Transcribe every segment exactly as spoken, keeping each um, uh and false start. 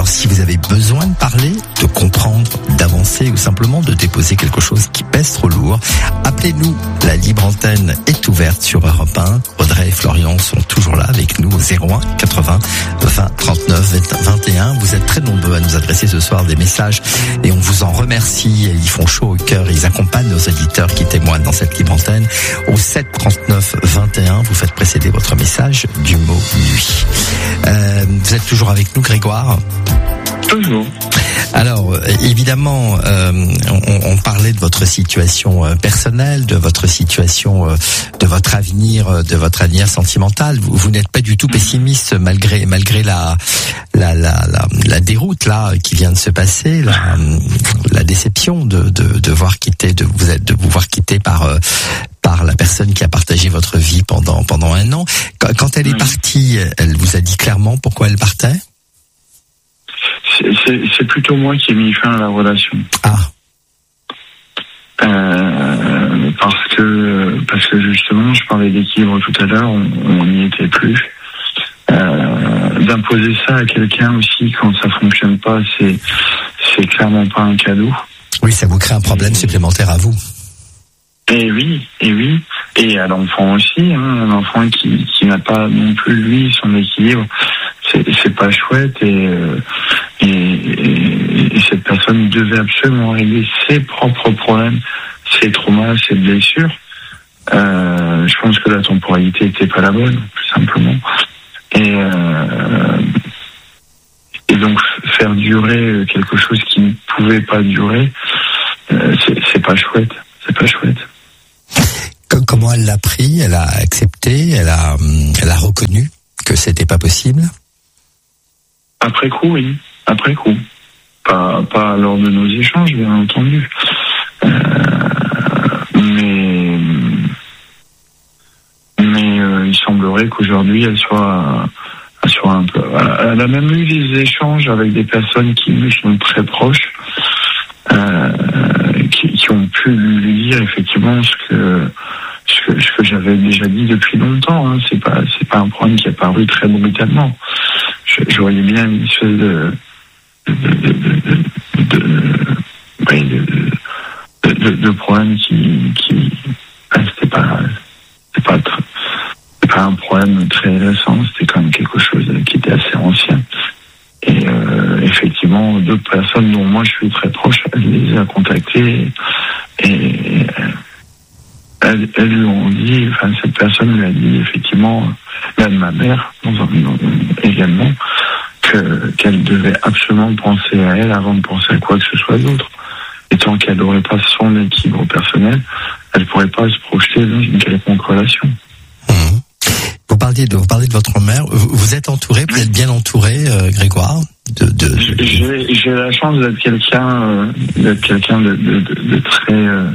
Alors si vous avez besoin de parler, de comprendre, d'avancer ou simplement de déposer quelque chose qui pèse trop lourd, appelez-nous. La libre antenne est ouverte sur Europe un. Audrey et Florian sont toujours là avec nous au zéro un quatre-vingts vingt trente-neuf vingt et un. Vous êtes très nombreux à nous adresser ce soir des messages et on vous en remercie. Ils font chaud au cœur, ils accompagnent nos auditeurs qui témoignent dans cette libre antenne. Au sept trente-neuf vingt et un, vous faites précéder votre message du mot nuit. Euh, vous êtes toujours avec nous, Grégoire ? Toujours. Alors, évidemment, euh, on, on parlait de votre situation euh, personnelle, de votre situation, euh, de votre avenir, euh, de votre avenir sentimental. Vous, vous n'êtes pas du tout pessimiste malgré malgré la la la la, la déroute là qui vient de se passer, la, la déception de de de voir quitter, de vous être, de vous voir quitter par euh, par la personne qui a partagé votre vie pendant pendant un an. Quand, quand elle est partie, elle vous a dit clairement pourquoi elle partait ? C'est, c'est, c'est plutôt moi qui ai mis fin à la relation. Ah. Euh, parce que parce que justement, je parlais d'équilibre tout à l'heure, on n'y était plus. Euh, d'imposer ça à quelqu'un aussi quand ça fonctionne pas, c'est c'est clairement pas un cadeau. Oui, ça vous crée un problème supplémentaire à vous. Et oui, et oui, et à l'enfant aussi, hein, un enfant qui qui n'a pas non plus lui son équilibre, c'est c'est pas chouette et euh, et, et, et cette personne devait absolument régler ses propres problèmes, ses traumas, ses blessures. Euh, je pense que la temporalité était pas la bonne, tout simplement. Et euh, et donc faire durer quelque chose qui ne pouvait pas durer, euh, c'est c'est pas chouette, c'est pas chouette. Comment elle l'a pris ? Elle a accepté ? Elle a, elle a reconnu que c'était pas possible ? Après coup, oui. Après coup. Pas, pas lors de nos échanges, bien entendu. Euh, mais, mais euh, il semblerait qu'aujourd'hui, elle soit, elle soit un peu. Elle a même eu des échanges avec des personnes qui lui sont très proches, euh, qui, qui ont pu lui dire effectivement ce que. Ce que, ce que j'avais déjà dit depuis longtemps, hein. c'est pas c'est pas un problème qui est apparu très brutalement. Je, je voyais bien une espèce de de de de de, de, de, de, de problème qui qui c'était pas c'était pas c'était pas un problème très récent, c'était quand même quelque chose qui était assez ancien. Et euh, effectivement, d'autres personnes dont moi je suis très proche, elle les a contactées et, et Elles, elles lui ont dit, enfin cette personne lui a dit effectivement, même ma mère dans un, dans, également, que qu'elle devait absolument penser à elle avant de penser à quoi que ce soit d'autre. Et tant qu'elle n'aurait pas son équilibre personnel, elle ne pourrait pas se projeter dans une quelconque relation. Mmh. Vous parliez de vous parliez de votre mère. Vous, vous êtes entouré, vous êtes bien entouré, euh, Grégoire. De, de, de... J'ai, j'ai la chance d'être quelqu'un, euh, d'être quelqu'un de, de, de, de très euh,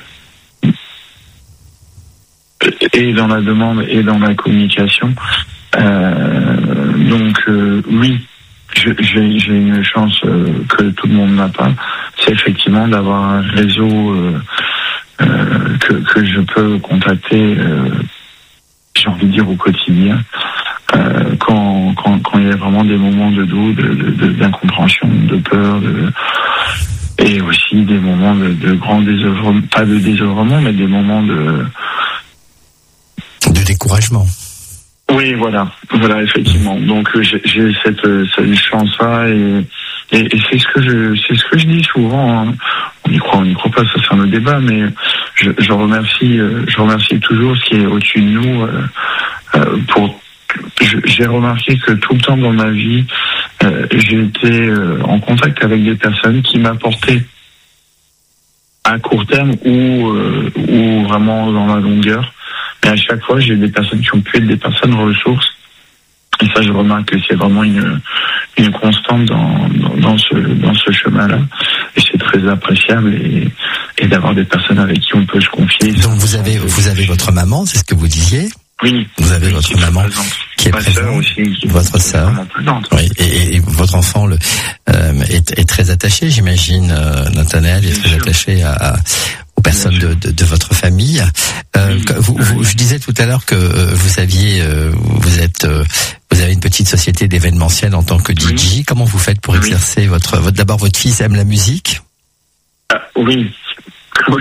et dans la demande et dans la communication. Euh, donc euh, oui, je, j'ai, j'ai une chance euh, que tout le monde n'a pas. C'est effectivement d'avoir un réseau euh, euh, que, que je peux contacter, euh, j'ai envie de dire au quotidien, euh, quand, quand, quand il y a vraiment des moments de doute, de, de, de, d'incompréhension, de peur, de, et aussi des moments de, de grand désœuvrement, pas de désœuvrement, mais des moments de de découragement. Oui, voilà, voilà, effectivement. Donc j'ai, j'ai cette, cette chance-là et, et, et c'est ce que je, c'est ce que je dis souvent. Hein. On y croit, on n'y croit pas, ça c'est un autre débat, mais je, je remercie, je remercie toujours ce qui est au-dessus de nous. Euh, euh, pour, je, j'ai remarqué que tout le temps dans ma vie, euh, j'ai été euh, en contact avec des personnes qui m'apportaient à court terme ou, euh, ou vraiment dans la longueur. Mais à chaque fois, j'ai des personnes qui ont pu être des personnes ressources. Et ça, je remarque que c'est vraiment une, une constante dans, dans, dans ce, dans ce chemin-là. Et c'est très appréciable et, et d'avoir des personnes avec qui on peut se confier. Donc vous avez, vous avez votre maman, c'est ce que vous disiez? Oui. Vous avez votre maman qui est Ma présente, sœur aussi, qui votre sœur. Oui, et, et votre enfant le, euh, est, est très attaché, j'imagine. Euh, Nathanaël est très attaché à, à, aux personnes de, de, de votre famille. Euh, oui. vous, vous, je disais tout à l'heure que euh, vous aviez, euh, vous êtes, euh, vous avez une petite société d'événementiel en tant que D J. Oui. Comment vous faites pour oui. exercer votre, votre, d'abord votre fils aime la musique? Ah, oui, oui.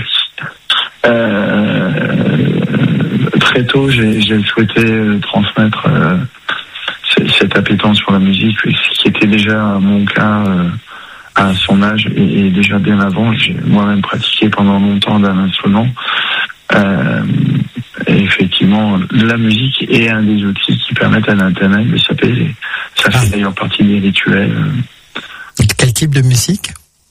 Euh, très tôt, j'ai, j'ai souhaité transmettre euh, cette appétence pour la musique, ce qui était déjà mon cas euh, à son âge et, et déjà bien avant. J'ai moi-même pratiqué pendant longtemps d'un instrument. Euh, et effectivement, la musique est un des outils qui permettent à l'Internet de s'apaiser. Ça ah. fait d'ailleurs partie des rituels. Quel type de musique?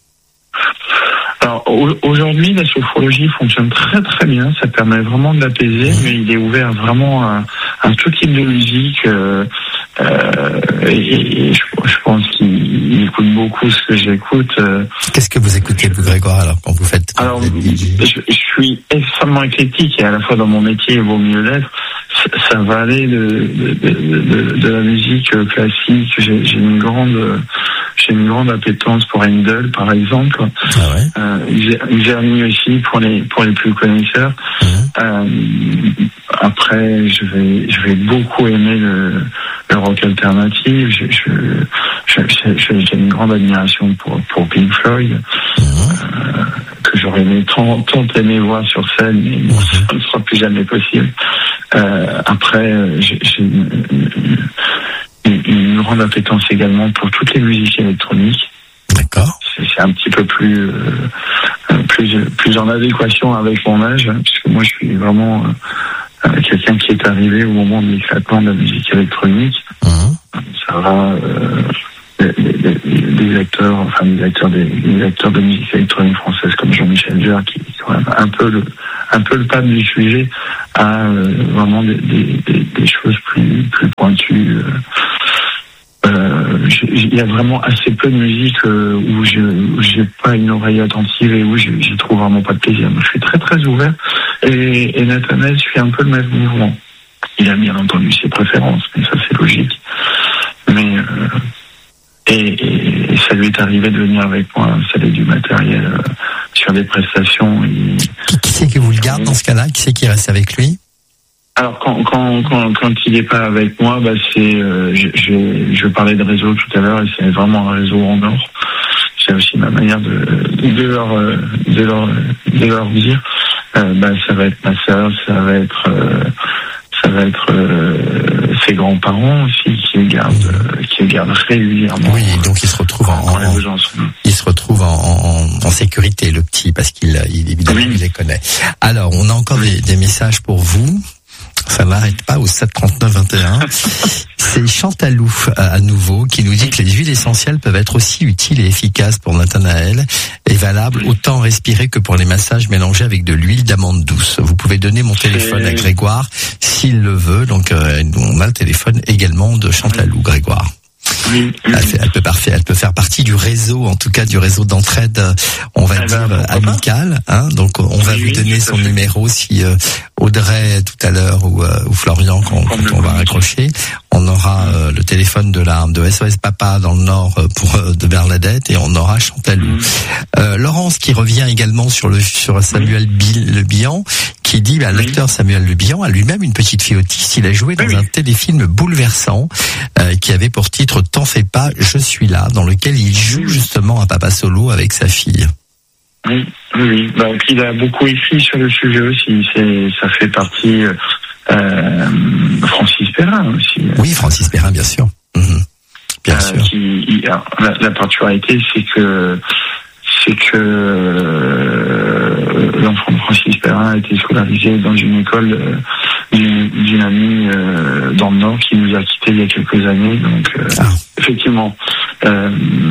Alors aujourd'hui, la sophrologie fonctionne très très bien. Ça permet vraiment de l'apaiser, mais il est ouvert vraiment à, à tout type de musique. Euh, euh, et, et je, je pense qu'il écoute beaucoup ce que j'écoute. Euh, Qu'est-ce que vous écoutez, vous, Grégoire, alors quand vous faites? Alors, je, je suis extrêmement éclectique et à la fois dans mon métier, il vaut mieux l'être. Ça, ça va aller de, de, de, de, de la musique classique. J'ai, j'ai une grande J'ai une grande appétence pour Handel, par exemple. Ah ouais. Euh, Czerny aussi pour les pour les plus connaisseurs. Mmh. Euh, après, je vais je vais beaucoup aimer le, le rock alternatif. Je, je, je, je, j'ai une grande admiration pour pour Pink Floyd, mmh. euh, que j'aurais aimé tant tant aimé voir sur scène, mais bon, mmh. ça ne sera plus jamais possible. Euh, après, j'ai, j'ai une, une, une grande appétence également pour toutes les musiques électroniques. D'accord. C'est, c'est un petit peu plus, euh, plus, plus en adéquation avec mon âge, hein, puisque moi je suis vraiment euh, quelqu'un qui est arrivé au moment de l'éclatement de la musique électronique. Mmh. Ça va, euh, des, des, des acteurs, enfin des acteurs, des, des acteurs de musique électronique française comme Jean-Michel Jarre, qui est quand même un peu le, un peu le pape du sujet, à euh, vraiment des, des, des, des choses plus, plus pointues. Euh, Euh, il y a vraiment assez peu de musique euh, où je où j'ai pas une oreille attentive et où j'y trouve vraiment pas de plaisir. Je suis très très ouvert et, et Nathanaël suit un peu le même mouvement. Il a bien entendu ses préférences, mais ça c'est logique. Mais euh, et, et, et ça lui est arrivé de venir avec moi installer du matériel euh, sur des prestations. Et, qui, qui c'est qui vous le garde dans ce cas-là? Qui c'est qui reste avec lui? Alors quand quand quand quand il n'est pas avec moi, bah c'est euh, je, je je parlais de réseau tout à l'heure et c'est vraiment un réseau en or. C'est aussi ma manière de de leur de leur de leur dire. Euh, bah ça va être ma sœur, ça va être euh, ça va être euh, ses grands-parents aussi qui le gardent euh, qui le gardent régulièrement. Oui, donc il se retrouve en, en, en il se retrouve en, en, en sécurité le petit parce qu'il il évidemment oui. il les connaît. Alors on a encore oui. des, des messages pour vous. Ça n'arrête pas au sept trente-neuf vingt et un. C'est Chantalou à nouveau qui nous dit que les huiles essentielles peuvent être aussi utiles et efficaces pour Nathanaël et valables autant respirer que pour les massages mélangés avec de l'huile d'amande douce. Vous pouvez donner mon téléphone à Grégoire s'il le veut. Donc euh, on a le téléphone également de Chantalou, Grégoire. Oui, oui. Elle, fait, elle peut parfait, elle peut faire partie du réseau, en tout cas du réseau d'entraide, on va eh dire ben, amical. Hein, donc on va oui, vous donner son numéro si euh, Audrey tout à l'heure ou, euh, ou Florian quand, quand on va raccrocher, on aura euh, le téléphone de la de S O S Papa dans le Nord euh, pour euh, de Bernadette et on aura Chantalou. Mm. Euh, Laurence qui revient également sur le sur Samuel mm. Le Bihan qui dit bah, l'acteur Samuel Le Bihan a lui-même une petite fille autiste. Il a joué dans oui, un oui. téléfilm bouleversant euh, qui avait pour titre T'en fais pas, je suis là, dans lequel il joue justement un papa solo avec sa fille. Oui, oui. Bah, il a beaucoup écrit sur le sujet aussi. C'est, ça fait partie. Euh, Francis Perrin aussi. Oui, Francis Perrin, bien sûr. Mmh. Bien euh, sûr. Qui, il, la, la particularité, c'est que c'est que euh, l'enfant de Francis Perrin a été scolarisé dans une école euh, d'une, d'une amie euh, dans le Nord qui nous a quittés il y a quelques années. Donc, euh, ah. effectivement, euh,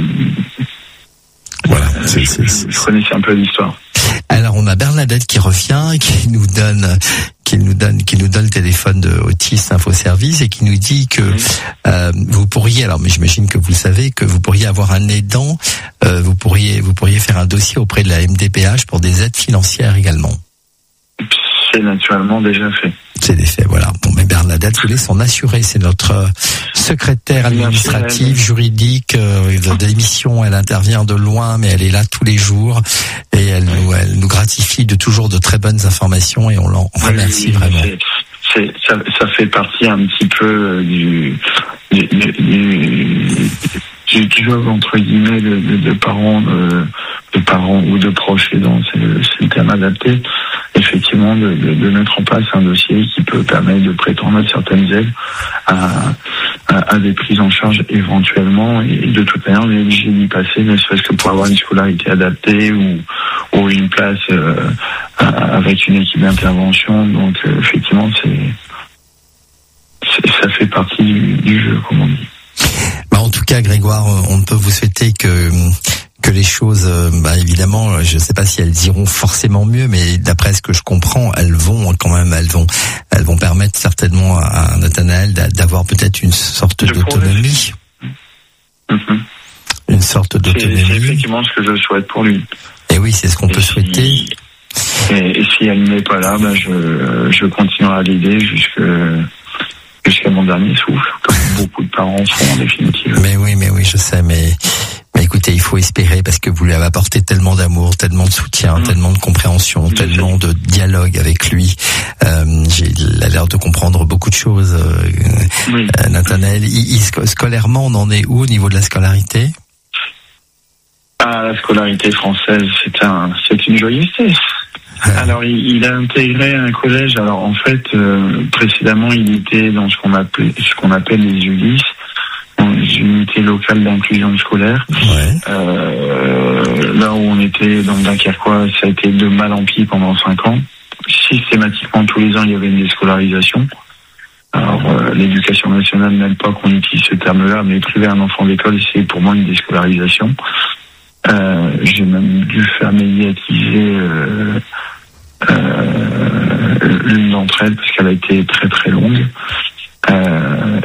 voilà, euh, c'est, c'est, c'est, je connaissais un peu l'histoire. Alors on a Bernadette qui revient et qui nous donne qui nous donne qui nous donne le téléphone de Autisme Info Service et qui nous dit que oui. euh, vous pourriez, alors mais j'imagine que vous le savez, que vous pourriez avoir un aidant, euh, vous pourriez vous pourriez faire un dossier auprès de la M D P H pour des aides financières également. c'est naturellement déjà fait. C'est des faits, voilà. Bon, mais Bernadette voulait s'en assurer. C'est notre euh, secrétaire administrative, juridique euh, de, de l'émission. Elle intervient de loin, mais elle est là tous les jours et elle nous, elle nous gratifie de toujours de très bonnes informations et on l'en remercie oui, vraiment. C'est, c'est, ça, ça fait partie un petit peu du, du, du, du, du job entre guillemets de, de, de parents, de, de parents ou de proches aidants. C'est le, c'est le terme adapté. Effectivement, de, de, de mettre en place un dossier qui peut permettre de prétendre à certaines aides, à, à, à des prises en charge éventuellement, et de toute manière, on est obligé d'y passer, ne serait-ce que pour avoir une scolarité adaptée ou, ou une place euh, avec une équipe d'intervention. Donc, euh, effectivement, c'est, c'est, ça fait partie du, du jeu, comme on dit. Bah, en tout cas, Grégoire, on ne peut vous souhaiter que que les choses, bah évidemment, je ne sais pas si elles iront forcément mieux, mais d'après ce que je comprends, elles vont quand même, elles vont, elles vont permettre certainement à Nathanaël d'avoir peut-être une sorte de d'autonomie, mm-hmm. une sorte d'autonomie. C'est, c'est effectivement ce que je souhaite pour lui. Et oui, c'est ce qu'on et peut si, souhaiter. Et, et si elle n'est pas là, bah je, je continuerai à l'aider jusque. jusqu'à mon dernier souffle, comme beaucoup de parents font en définitive. Mais oui, mais oui, je sais, mais, mais écoutez, il faut espérer parce que vous lui avez apporté tellement d'amour, tellement de soutien, mmh. tellement de compréhension, je tellement sais. de dialogue avec lui. Euh, j'ai, il a l'air de comprendre beaucoup de choses. Euh, oui. euh, Nathanaël, il, il, scolairement, on en est où au niveau de la scolarité? Ah, la scolarité française, c'est un, c'est une joyeuseté. Alors, il, il a intégré un collège. Alors, en fait, euh, précédemment, il était dans ce qu'on appelle, ce qu'on appelle les U L I S, dans les unités locales d'inclusion scolaire. Ouais. Euh, là où on était dans le Dunkerquois, ça a été de mal en pis pendant cinq ans. Systématiquement, tous les ans, il y avait une déscolarisation. Alors, euh, l'éducation nationale n'aime pas qu'on utilise ce terme-là, mais priver un enfant d'école, c'est pour moi une déscolarisation. Euh, j'ai même dû faire médiatiser euh, euh, l'une d'entre elles parce qu'elle a été très très longue. Euh,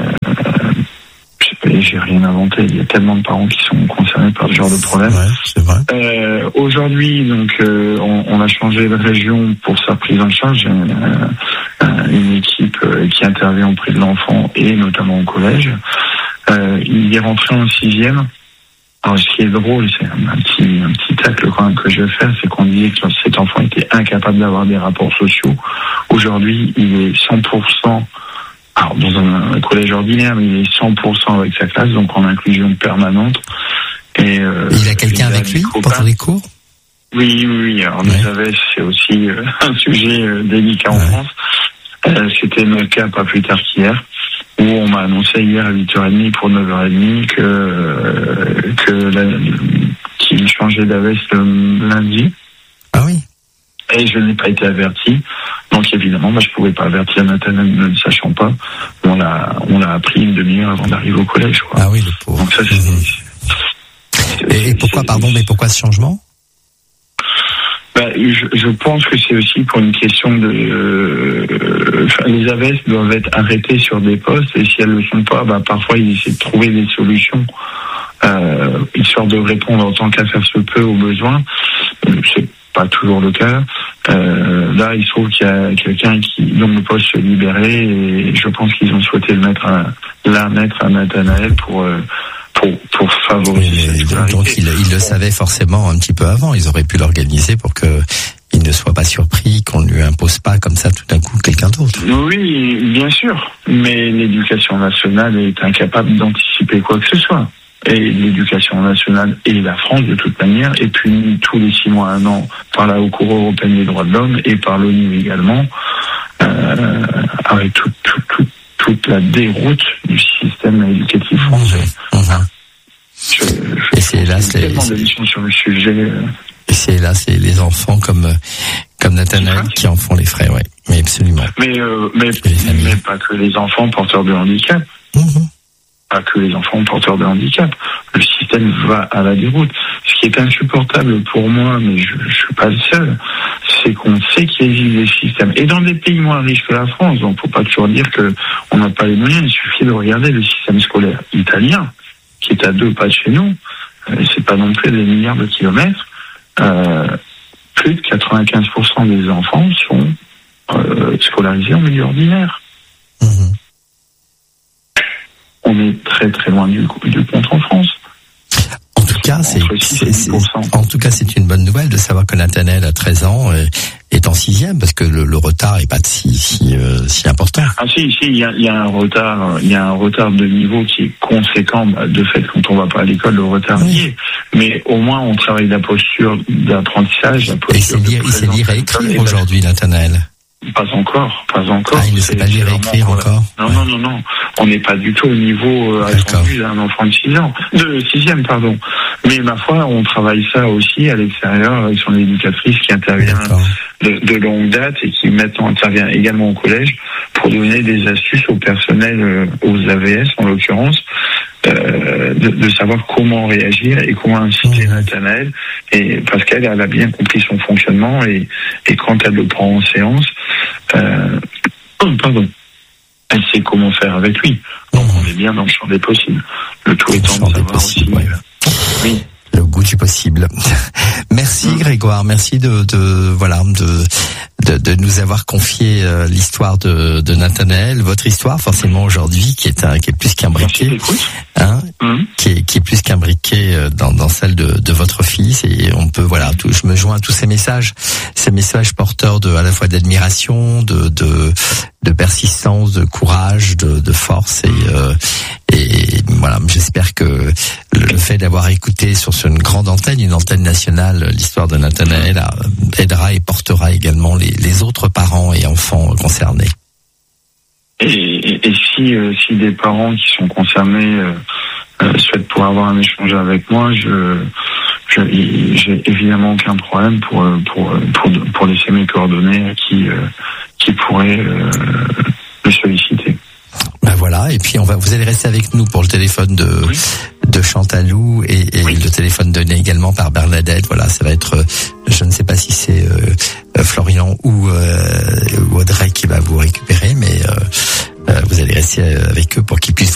j'ai rien inventé. Il y a tellement de parents qui sont concernés par ce genre de problème. Ouais, c'est vrai. Euh, aujourd'hui, donc, euh, on, on a changé de région pour sa prise en charge. Euh, une équipe euh, qui intervient auprès de l'enfant et notamment au collège. Euh, il est rentré en sixième. Alors, ce qui est drôle, c'est un, un petit, un petit tacle quand même que je vais faire, c'est qu'on disait que cet enfant était incapable d'avoir des rapports sociaux. Aujourd'hui, il est cent pour cent, alors dans un, un collège ordinaire, mais il est cent pour cent avec sa classe, donc en inclusion permanente. Et, euh, il a quelqu'un avec lui pendant les cours? Oui, oui, oui. Alors, ouais. Les A V S, c'est aussi euh, un sujet euh, délicat en ouais. France. Euh, c'était notre cas pas plus tard qu'hier, où on m'a annoncé hier à huit heures trente pour neuf heures trente que, euh, que la, qu'il changeait d'A V S le lundi. Ah oui. Et je n'ai pas été averti. Donc évidemment, moi, je ne pouvais pas avertir Nathanaël ne le sachant pas. On l'a, on l'a appris une demi-heure avant d'arriver au collège, quoi. Ah oui, le pauvre. Donc ça, c'est, mmh. c'est, et, et pourquoi, pardon, mais pourquoi ce changement? Ben, je, je pense que c'est aussi pour une question de... Euh, les A V S doivent être arrêtés sur des postes et si elles ne le sont pas, ben, parfois ils essaient de trouver des solutions euh, histoire de répondre en tant qu'à faire se peut aux besoins. C'est pas toujours le cas. Euh, là, il se trouve qu'il y a quelqu'un qui dont le poste se libérait et je pense qu'ils ont souhaité le mettre à, la mettre à Nathanaël pour... Euh, Pour, pour favoriser. Donc, donc il, il le savait forcément un petit peu avant. Ils auraient pu l'organiser pour que il ne soit pas surpris, qu'on ne lui impose pas comme ça tout d'un coup quelqu'un d'autre. Oui, bien sûr. Mais l'éducation nationale est incapable d'anticiper quoi que ce soit. Et l'éducation nationale et la France, de toute manière, est punie tous les six mois, un an, par la Haute Cour européenne des droits de l'homme et par l'ONU également, euh, avec tout, tout, tout, toute la déroute du système éducatif français. Mmh, mmh. Je, je et c'est là, c'est tellement d'émissions sur le sujet. Et c'est là, c'est les enfants comme comme Nathanaël qui en font les frais, ouais. Mais absolument. Mais euh, mais, mais pas que les enfants porteurs de handicap. Mmh. Pas que les enfants porteurs de handicap. Le système va à la déroute. Ce qui est insupportable pour moi, mais je ne suis pas le seul, c'est qu'on sait qu'il existe des systèmes. Et dans des pays moins riches que la France, donc faut pas toujours dire que on n'a pas les moyens, il suffit de regarder le système scolaire italien, qui est à deux pas de chez nous, euh, c'est pas non plus des milliards de kilomètres, euh, plus de quatre-vingt-quinze pour cent des enfants sont euh, scolarisés en milieu ordinaire. Mmh. On est très très loin du, du compte en France. En tout cas, c'est, c'est, c'est, en tout cas, c'est une bonne nouvelle de savoir que Nathanaël a treize ans et est en sixième, parce que le, le retard est pas si si euh, si important. Ah si si, il y a il y a un retard, il y a un retard de niveau qui est conséquent. Bah, de fait, quand on va pas à l'école, le retard y est. Mais au moins, on travaille la posture d'apprentissage. La posture et c'est lire, il sait lire et écrire aujourd'hui, Nathanaël. Pas encore, pas encore. Ah, il ne sait pas lire et écrire encore. Non, non, non, non. On n'est pas du tout au niveau euh, attendu d'un enfant de six ans, de sixième, pardon. Mais ma foi, on travaille ça aussi à l'extérieur avec son éducatrice qui intervient de, de longue date et qui maintenant intervient également au collège pour donner des astuces au personnel, euh, aux A V S en l'occurrence, euh, de, de savoir comment réagir et comment inciter mmh. Nathanaël. Et parce qu'elle, elle a bien compris son fonctionnement et, et quand elle le prend en séance, euh, oh, pardon. Elle sait comment faire avec lui. Donc on est bien dans le champ des possibles. Le tout étant de savoir aussi. Ouais. Oui. Le goût du possible. Merci mmh. Grégoire, merci de, de voilà de, de de nous avoir confié euh, l'histoire de de Nathanaël, votre histoire forcément aujourd'hui qui est un qui est plus qu'un briquet, hein, mmh. qui est qui est plus qu'un briquet dans dans celle de de votre fils et on peut voilà tout, je me joins à tous ces messages, ces messages porteurs de à la fois d'admiration, de de de persistance, de courage, de de force et euh, et voilà, j'espère que le fait d'avoir écouté sur une grande antenne, une antenne nationale, l'histoire de Nathanaël aidera et portera également les, les autres parents et enfants concernés. Et, et, et si, euh, si des parents qui sont concernés euh, euh, souhaitent pouvoir avoir un échange avec moi, je, je j'ai évidemment aucun problème pour pour pour pour laisser mes coordonnées à qui euh, qui pourrait euh, le solliciter. Ben voilà, et puis on va, vous allez rester avec nous pour le téléphone de oui. de Chantalou et, et oui. le téléphone donné également par Bernadette. Voilà, ça va être, je ne sais pas si c'est euh, Florian ou, euh, ou Audrey qui va vous récupérer, mais euh, euh, vous allez rester avec eux pour qu'ils puissent